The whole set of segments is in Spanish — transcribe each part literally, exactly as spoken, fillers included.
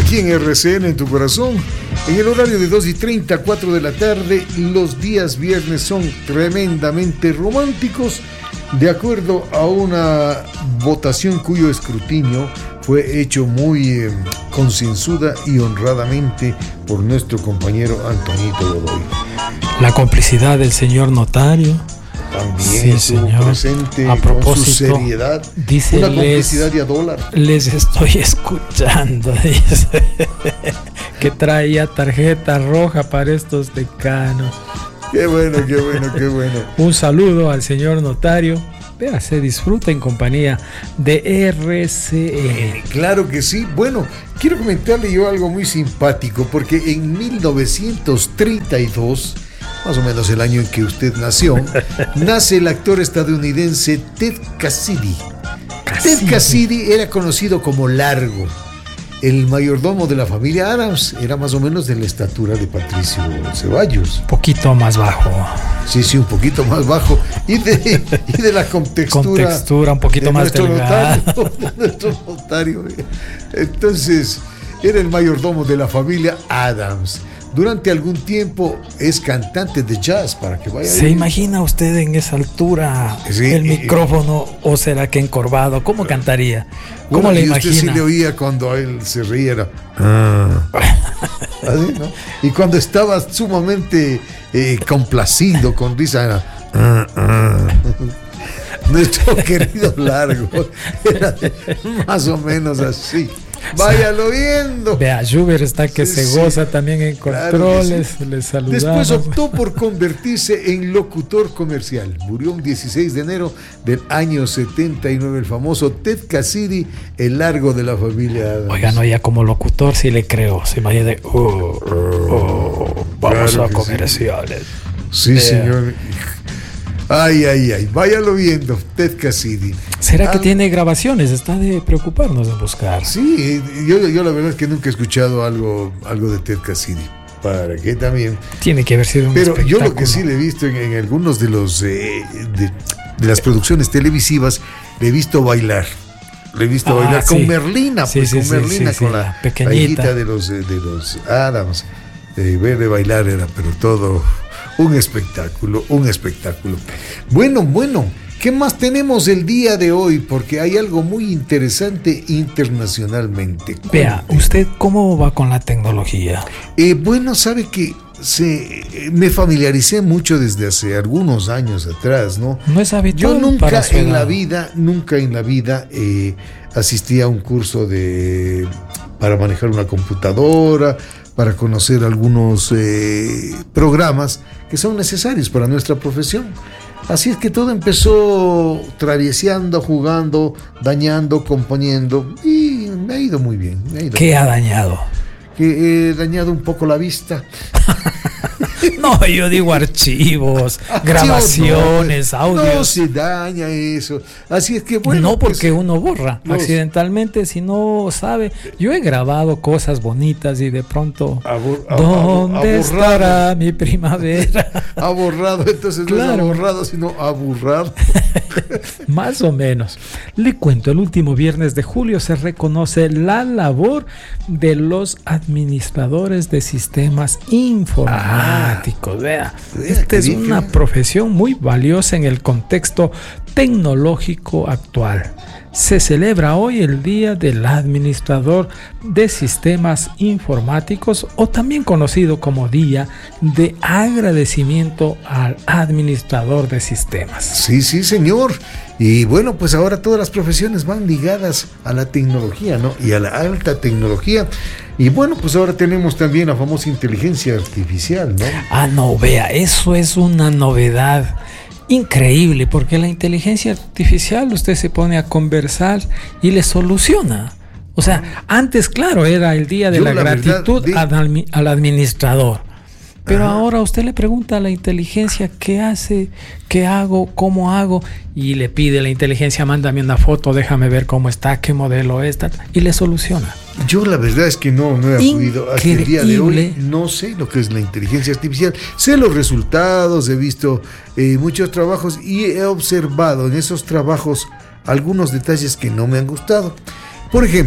aquí en R C N, en tu corazón, en el horario de dos y treinta, cuatro de la tarde. Los días viernes son tremendamente románticos, de acuerdo a una votación cuyo escrutinio fue hecho muy eh, concienzuda y honradamente por nuestro compañero Antonito Godoy. La complicidad del señor notario también sí, estuvo señor. presente. A propósito, con su seriedad, dice, una les, complicidad de a dólar. Les estoy escuchando, dice, que traía tarjeta roja para estos decanos. Qué bueno, qué bueno, qué bueno. Un saludo al señor notario. Vea, se disfruta en compañía de R C N. Claro que sí. Bueno, quiero comentarle yo algo muy simpático, porque en mil novecientos treinta y dos, más o menos el año en que usted nació, nace el actor estadounidense Ted Cassidy. Cassidy. Ted Cassidy era conocido como Largo, el mayordomo de la familia Addams. Era más o menos de la estatura de Patricio Ceballos. Un poquito más bajo. Sí, sí, un poquito más bajo. Y de, y de la contextura. Contextura un poquito más delgada. Notario, nuestro notario. Entonces, era el mayordomo de la familia Addams. Durante algún tiempo es cantante de jazz, para que vaya. ¿Se bien. Imagina usted en esa altura sí, el micrófono y, o será que encorvado? ¿Cómo cantaría? ¿Cómo bueno, le y imagina? Usted sí le oía cuando él se reía, era, ah. Así, ¿no? Y cuando estaba sumamente eh, complacido con risa era ah, ah. Nuestro querido Largo era más o menos así. Váyalo viendo. Vea, Juber está que sí, se sí. goza también en controles. Claro sí. Le saludamos. Después optó por convertirse en locutor comercial. Murió un dieciséis de enero del año setenta y nueve, el famoso Ted Cassidy, el Largo de la familia Addams. Oiga, no, ya como locutor sí le creo. Se imagina de, oh, oh, vamos claro a comerciales. Sí, sí señor. Ay, ay, ay, váyalo viendo, Ted Cassidy. ¿Será ah, que tiene grabaciones? Está de preocuparnos de buscar. Sí, yo, yo la verdad es que nunca he escuchado algo, algo de Ted Cassidy. ¿Para qué también? Tiene que haber sido un Pero espectáculo. Yo lo que sí le he visto en, en algunos de los eh, de, de las producciones televisivas, le he visto bailar. Le he visto ah, bailar sí. con Merlina, sí, pues sí, con sí, Merlina, sí, con sí, la pequeñita. hijita de los, de los Addams. Eh, verle bailar era, pero todo un espectáculo, un espectáculo. Bueno, bueno, ¿qué más tenemos el día de hoy? Porque hay algo muy interesante internacionalmente. Vea, ¿usted cómo va con la tecnología? Eh, bueno, sabe que se, me familiaricé mucho desde hace algunos años atrás, ¿no? No es habitual. Yo nunca para en la vida, nunca en la vida eh, asistí a un curso de para manejar una computadora, para conocer algunos eh, programas que son necesarios para nuestra profesión. Así es que todo empezó travieseando, jugando, dañando, componiendo, y me ha ido muy bien. Me ha ido ¿Qué bien. ha dañado? Que he dañado un poco la vista. No, yo digo archivos, grabaciones, no, audios. No se daña eso. Así es que bueno. No, porque pues, uno borra los... accidentalmente, si no sabe. Yo he grabado cosas bonitas y de pronto, Abur, ab, ¿dónde ab, estará mi primavera? Ha borrado, entonces claro. No es aborrado, sino aburrado. Más o menos. Le cuento, el último viernes de julio se reconoce la labor de los administradores de sistemas informáticos. Ah, vea, esta es bien, una profesión muy valiosa en el contexto tecnológico actual. Se celebra hoy el Día del Administrador de Sistemas Informáticos, o también conocido como Día de Agradecimiento al Administrador de Sistemas. Sí, sí, señor. Y bueno, pues ahora todas las profesiones van ligadas a la tecnología, ¿no? Y a la alta tecnología. Y bueno, pues ahora tenemos también la famosa inteligencia artificial, ¿no? Ah, no, vea, eso es una novedad increíble, porque la inteligencia artificial usted se pone a conversar y le soluciona. O sea, antes, claro, era el día de Yo, la, la gratitud verdad, de... al, al administrador. Pero Ajá. ahora usted le pregunta a la inteligencia qué hace, qué hago, cómo hago, y le pide a la inteligencia, mándame una foto, déjame ver cómo está, qué modelo es, y le soluciona. Yo la verdad es que no, no he acudido hasta el día de hoy, no sé lo que es la inteligencia artificial, sé los resultados, he visto eh, muchos trabajos y he observado en esos trabajos algunos detalles que no me han gustado. Por ejemplo,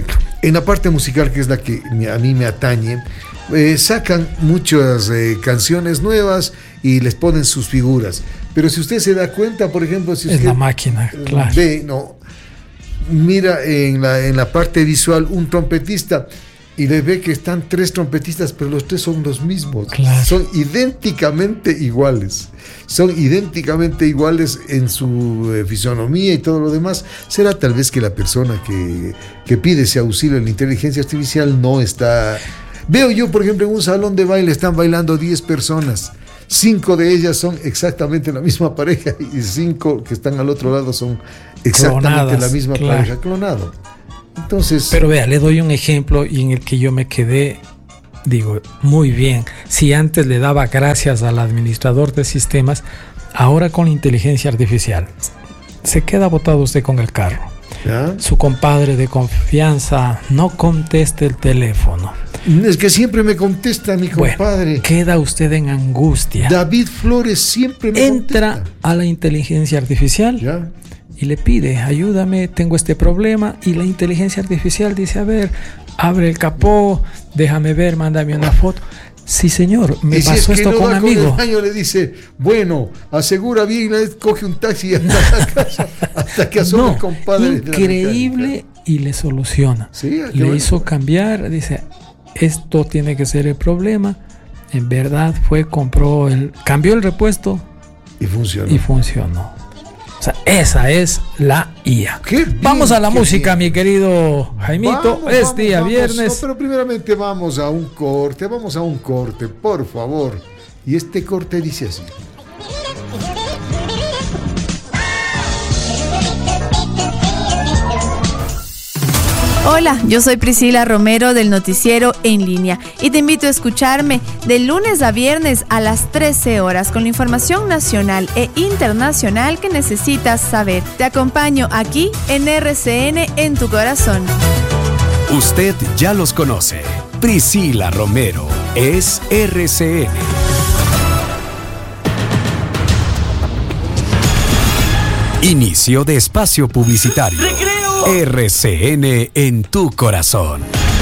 en la parte musical, que es la que a mí me atañe, eh, sacan muchas eh, canciones nuevas y les ponen sus figuras. Pero si usted se da cuenta, por ejemplo, si usted es la máquina, claro. ve, no, mira en la, en la parte visual un trompetista y le ve que están tres trompetistas, pero los tres son los mismos, claro. Son idénticamente iguales, son idénticamente iguales en su eh, fisonomía y todo lo demás. Será tal vez que la persona que, que pide ese auxilio en la inteligencia artificial no está... Veo yo, por ejemplo, en un salón de baile están bailando diez personas, cinco de ellas son exactamente la misma pareja y cinco que están al otro lado son exactamente Clonadas, la misma claro. pareja, clonado. Entonces, pero vea, le doy un ejemplo y en el que yo me quedé, digo, muy bien. Si antes le daba gracias al administrador de sistemas, ahora con la inteligencia artificial se queda botado usted con el carro. ¿Ya? Su compadre de confianza no conteste el teléfono. Es que siempre me contesta mi compadre. Bueno, queda usted en angustia. David Flores siempre me Entra contesta. a la inteligencia artificial. ¿Ya? Y le pide, ayúdame, tengo este problema. Y la inteligencia artificial dice, a ver, abre el capó, déjame ver, mándame una foto. Sí, señor, me si pasó es esto no con un amigo. Con el año le dice, bueno, asegura bien, coge un taxi y anda a la casa hasta que asome no, el compadre. Increíble, y le soluciona. Sí, le bueno. hizo cambiar, dice, esto tiene que ser el problema. En verdad fue, compró el, cambió el repuesto y funcionó. Y funcionó. O sea, esa es la I A. Bien, vamos a la música, bien. Mi querido Jaimito. Vamos, es vamos, día vamos, viernes. No, pero primeramente vamos a un corte, vamos a un corte, por favor. Y este corte dice así. Hola, yo soy Priscila Romero del Noticiero En Línea y te invito a escucharme de lunes a viernes a las trece horas con la información nacional e internacional que necesitas saber. Te acompaño aquí en R C N en tu corazón. Usted ya los conoce. Priscila Romero es R C N. Inicio de espacio publicitario. ¡Recreo! R C N en tu corazón.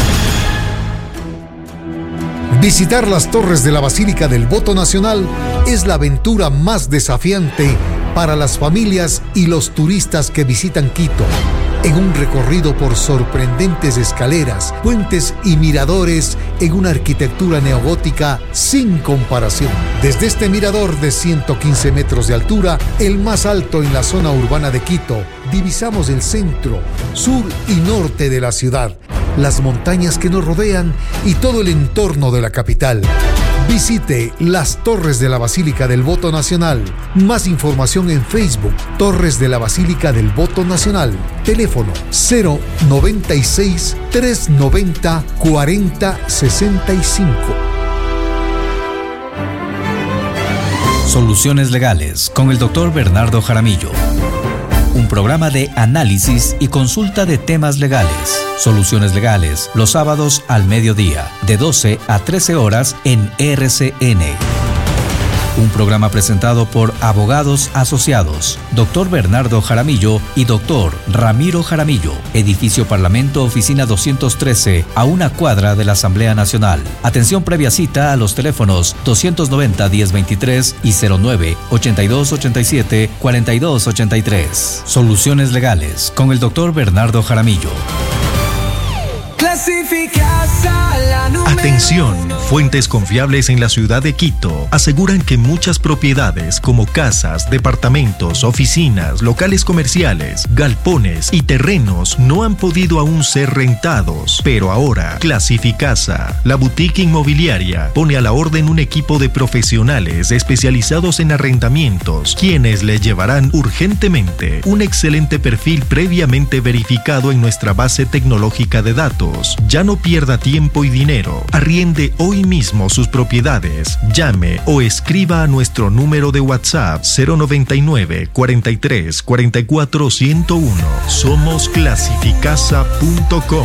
Visitar las torres de la Basílica del Voto Nacional es la aventura más desafiante para las familias y los turistas que visitan Quito. En un recorrido por sorprendentes escaleras, puentes y miradores en una arquitectura neogótica sin comparación. Desde este mirador de ciento quince metros de altura, el más alto en la zona urbana de Quito, divisamos el centro, sur y norte de la ciudad, las montañas que nos rodean y todo el entorno de la capital. Visite las Torres de la Basílica del Voto Nacional. Más información en Facebook, Torres de la Basílica del Voto Nacional. Teléfono cero noventa y seis, trescientos noventa, cuarenta sesenta y cinco. Soluciones Legales con el doctor Bernardo Jaramillo. Un programa de análisis y consulta de temas legales. Soluciones Legales, los sábados al mediodía, de doce a trece horas en R C N. Un programa presentado por Abogados Asociados, doctor Bernardo Jaramillo y doctor Ramiro Jaramillo, Edificio Parlamento, oficina doscientos trece, a una cuadra de la Asamblea Nacional. Atención previa cita a los teléfonos doscientos noventa, diez veintitrés y cero nueve, ochenta y dos ochenta y siete, cuarenta y dos ochenta y tres. Soluciones Legales con el doctor Bernardo Jaramillo. Atención, fuentes confiables en la ciudad de Quito aseguran que muchas propiedades como casas, departamentos, oficinas, locales comerciales, galpones y terrenos no han podido aún ser rentados. Pero ahora, Clasificasa, la boutique inmobiliaria, pone a la orden un equipo de profesionales especializados en arrendamientos, quienes le llevarán urgentemente un excelente perfil previamente verificado en nuestra base tecnológica de datos. Ya no pierda tiempo y dinero. Arriende hoy mismo sus propiedades. Llame o escriba a nuestro número de WhatsApp cero noventa y nueve, cuarenta y tres, cuarenta y cuatro, ciento uno. Somos clasificasa punto com.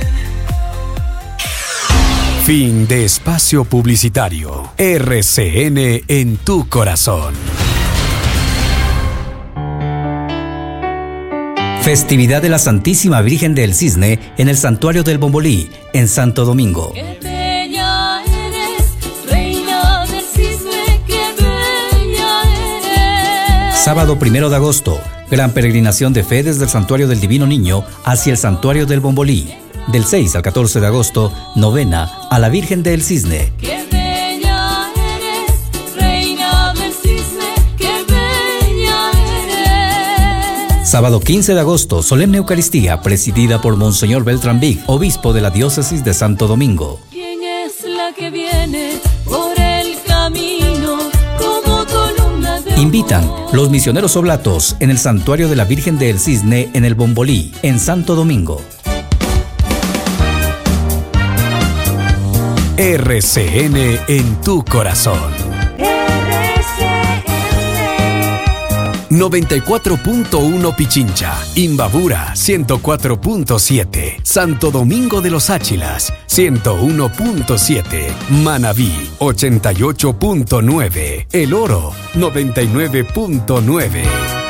Fin de espacio publicitario. R C N en tu corazón. Festividad de la Santísima Virgen del Cisne en el Santuario del Bombolí, en Santo Domingo. Qué bella eres, reina del cisne, qué bella eres. Sábado primero de agosto, gran peregrinación de fe desde el Santuario del Divino Niño hacia el Santuario del Bombolí. Del seis al catorce de agosto, novena a la Virgen del Cisne. Qué bella eres, reina del cisne, qué bella eres. Sábado quince de agosto, solemne Eucaristía presidida por Monseñor Beltrán Big, obispo de la diócesis de Santo Domingo. ¿Quién es la que viene por el camino como columna de Invitan amor? los misioneros oblatos en el Santuario de la Virgen del Cisne en el Bombolí, en Santo Domingo. R C N en tu corazón. R C N noventa y cuatro punto uno Pichincha, Imbabura ciento cuatro punto siete, Santo Domingo de los Áchilas ciento uno punto siete, Manabí ochenta y ocho punto nueve, El Oro noventa y nueve punto nueve.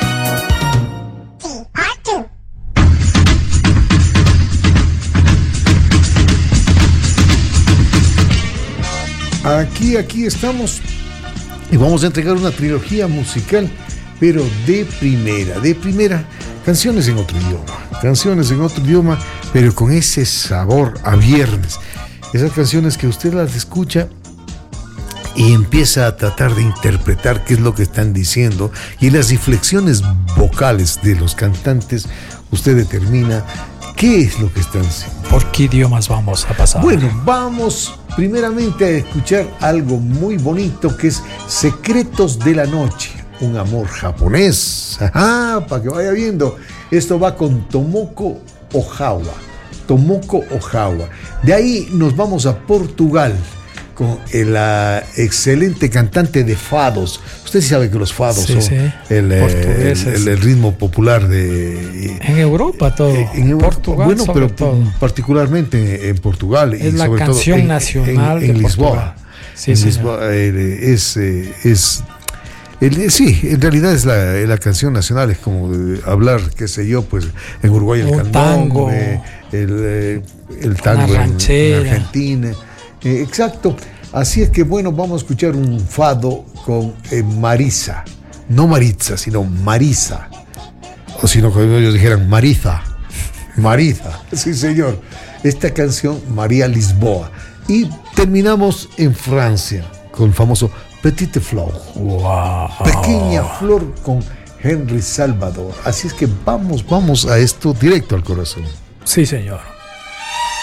Aquí, aquí estamos y vamos a entregar una trilogía musical, pero de primera, de primera, canciones en otro idioma, canciones en otro idioma, pero con ese sabor a viernes. Esas canciones que usted las escucha y empieza a tratar de interpretar qué es lo que están diciendo, y en las inflexiones vocales de los cantantes usted determina qué es lo que están diciendo. ¿Por qué idiomas vamos a pasar? Bueno, vamos primeramente a escuchar algo muy bonito que es Secretos de la Noche, un amor japonés. Ajá, para que vaya viendo. Esto va con Tomoko Ohawa. Tomoko Ohawa. De ahí nos vamos a Portugal con la excelente cantante de fados. Usted sabe que los fados Sí, son sí. el, eh, Portugueses. el- el ritmo popular de... En Europa todo. Eh, en Europa, Portugal bueno, sobre pero todo. particularmente en Portugal Es y la sobre todo canción en, nacional en, en de Lisboa. Portugal. Sí, en señor. Lisboa, eh, es, eh, es el- sí, en realidad es la, la canción nacional, es como de hablar, qué sé yo, pues en Uruguay el Un candombe, tango. el, eh, el tango Una en, ranchera. en Argentina. Eh, exacto. Así es que bueno, vamos a escuchar un fado con eh, Marisa. No Maritza, sino Marisa. O si no, que ellos dijeran Mariza. Mariza, sí señor. Esta canción, María Lisboa. Y terminamos en Francia con el famoso Petite Fleur. Wow. Pequeña flor con Henry Salvador. Así es que vamos, vamos a esto directo al corazón. Sí, señor.